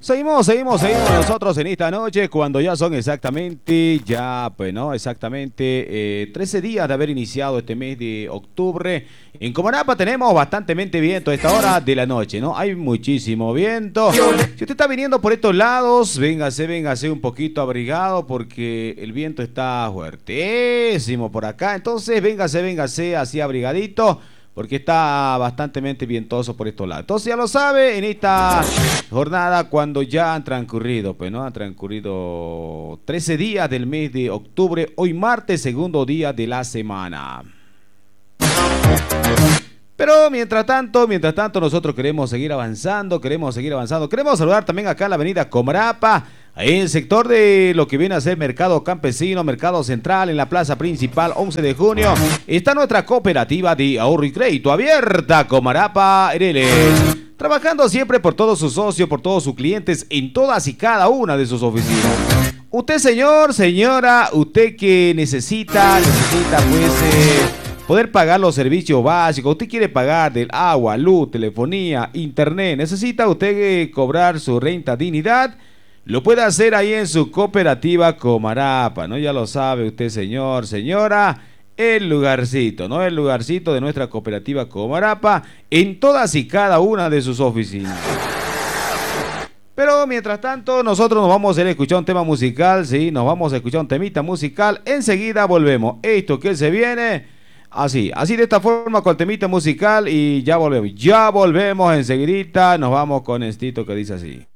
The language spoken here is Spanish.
Seguimos nosotros en esta noche cuando ya son exactamente, 13 días de haber iniciado este mes de octubre. En Comarapa tenemos bastantemente viento a esta hora de la noche, ¿no? Hay muchísimo viento. Si usted está viniendo por estos lados, véngase un poquito abrigado porque el viento está fuertísimo por acá. Entonces, véngase así abrigadito, porque está bastante vientoso por estos lados. Entonces ya lo sabe, en esta jornada cuando ya han transcurrido, pues no, han transcurrido 13 días del mes de octubre, hoy martes, segundo día de la semana. Pero mientras tanto nosotros queremos seguir avanzando. Queremos saludar también acá en la avenida Comarapa, en el sector de lo que viene a ser Mercado Campesino, Mercado Central, en la plaza principal, 11 de junio, está nuestra cooperativa de ahorro y crédito abierta, Comarapa RL. Trabajando siempre por todos sus socios, por todos sus clientes, en todas y cada una de sus oficinas. Usted, señor, señora, usted que necesita pues poder pagar los servicios básicos, usted quiere pagar del agua, luz, telefonía, internet, necesita usted cobrar su renta dignidad, lo puede hacer ahí en su cooperativa Comarapa, ¿no? Ya lo sabe usted, señor, señora, el lugarcito, ¿no? El lugarcito de nuestra cooperativa Comarapa en todas y cada una de sus oficinas. Pero mientras tanto, nosotros nos vamos a ir a escuchar un tema musical, sí, nos vamos a escuchar un temita musical, enseguida volvemos. Esto que se viene, así de esta forma con el temita musical y ya volvemos enseguidita, nos vamos con estito que dice así.